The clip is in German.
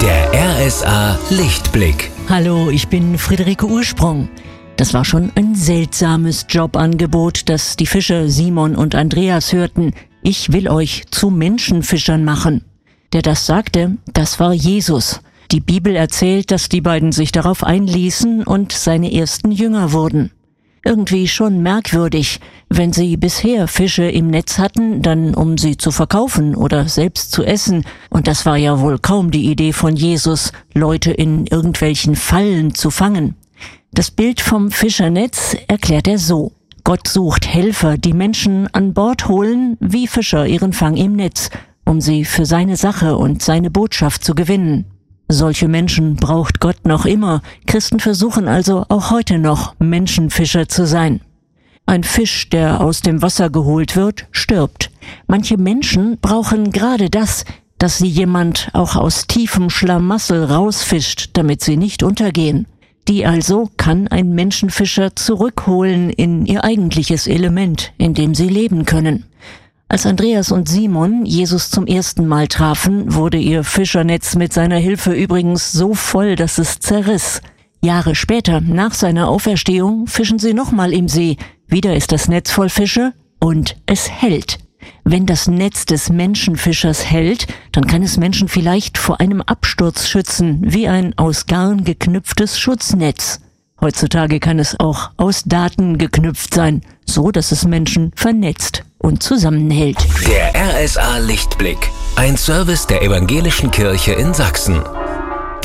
Der RSA Lichtblick. Hallo, ich bin Friederike Ursprung. Das war schon ein seltsames Jobangebot, das die Fischer Simon und Andreas hörten. Ich will euch zu Menschenfischern machen. Der das sagte, das war Jesus. Die Bibel erzählt, dass die beiden sich darauf einließen und seine ersten Jünger wurden. Irgendwie schon merkwürdig, wenn sie bisher Fische im Netz hatten, dann um sie zu verkaufen oder selbst zu essen. Und das war ja wohl kaum die Idee von Jesus, Leute in irgendwelchen Fallen zu fangen. Das Bild vom Fischernetz erklärt er so: Gott sucht Helfer, die Menschen an Bord holen, wie Fischer ihren Fang im Netz, um sie für seine Sache und seine Botschaft zu gewinnen. Solche Menschen braucht Gott noch immer. Christen versuchen also auch heute noch, Menschenfischer zu sein. Ein Fisch, der aus dem Wasser geholt wird, stirbt. Manche Menschen brauchen gerade das, dass sie jemand auch aus tiefem Schlamassel rausfischt, damit sie nicht untergehen. Die also kann ein Menschenfischer zurückholen in ihr eigentliches Element, in dem sie leben können. Als Andreas und Simon Jesus zum ersten Mal trafen, wurde ihr Fischernetz mit seiner Hilfe übrigens so voll, dass es zerriss. Jahre später, nach seiner Auferstehung, fischen sie nochmal im See. Wieder ist das Netz voll Fische und es hält. Wenn das Netz des Menschenfischers hält, dann kann es Menschen vielleicht vor einem Absturz schützen, wie ein aus Garn geknüpftes Schutznetz. Heutzutage kann es auch aus Daten geknüpft sein, so dass es Menschen vernetzt und zusammenhält. Der RSA Lichtblick. Ein Service der Evangelischen Kirche in Sachsen.